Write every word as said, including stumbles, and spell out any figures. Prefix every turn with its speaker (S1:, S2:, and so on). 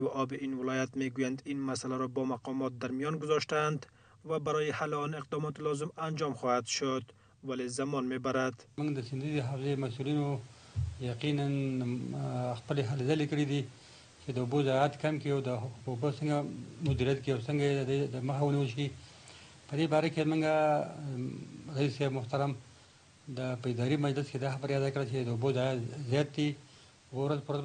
S1: و آب این ولایت میگویند این مسئله را با مقامات در میان گذاشتند و برای حل آن اقدامات لازم انجام خواهد شد ولی زمان میبرد.
S2: من د سیندي حوزې مسؤلینو یقینا خپل هلې ځلې کړي دي چې د اوبو ضایعات کم کړي او د اوبو څنګه مدیریت کړي او څنګه د مخه ونیول شي. په دې باره کې موږ رئیس صاحب محترم د په اداري مجلس کې دا خبره یاده کړه چې د اوبو ضایعات زیات دي. ورځ پر ورځ